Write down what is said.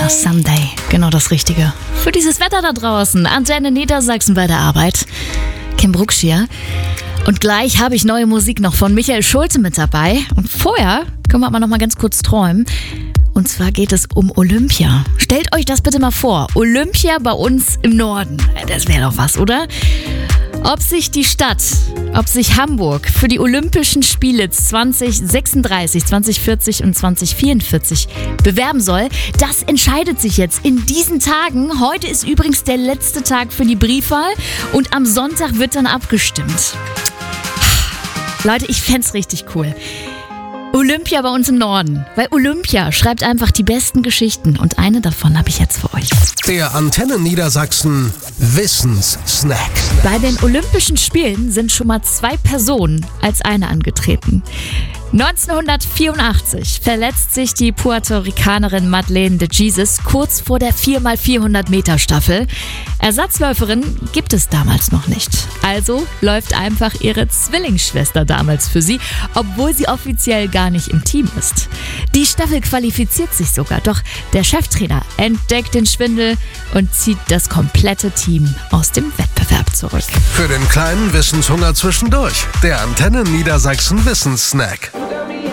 Someday. Genau das Richtige. Für dieses Wetter da draußen. Antenne Niedersachsen bei der Arbeit. Kim Brucksch hier. Und gleich habe ich neue Musik noch von Michael Schulte mit dabei. Und vorher können wir aber noch mal ganz kurz träumen. Und zwar geht es um Olympia. Stellt euch das bitte mal vor. Olympia bei uns im Norden. Das wäre doch was, oder? Ob sich die Stadt, ob sich Hamburg für die Olympischen Spiele 2036, 2040 und 2044 bewerben soll, das entscheidet sich jetzt in diesen Tagen. Heute ist übrigens der letzte Tag für die Briefwahl und am Sonntag wird dann abgestimmt. Leute, ich fänd's richtig cool. Olympia bei uns im Norden. Weil Olympia schreibt einfach die besten Geschichten. Und eine davon habe ich jetzt für euch. Der Antenne Niedersachsen Wissenssnack. Bei den Olympischen Spielen sind schon mal 2 Personen als eine angetreten. 1984 verletzt sich die Puerto-Ricanerin Madeleine de Jesus kurz vor der 4x400 Meter Staffel. Ersatzläuferin gibt es damals noch nicht. Also läuft einfach ihre Zwillingsschwester damals für sie, obwohl sie offiziell gar nicht im Team ist. Die Staffel qualifiziert sich sogar, doch der Cheftrainer entdeckt den Schwindel und zieht das komplette Team aus dem Wettbewerb zurück. Für den kleinen Wissenshunger zwischendurch. Der Antenne Niedersachsen Wissenssnack.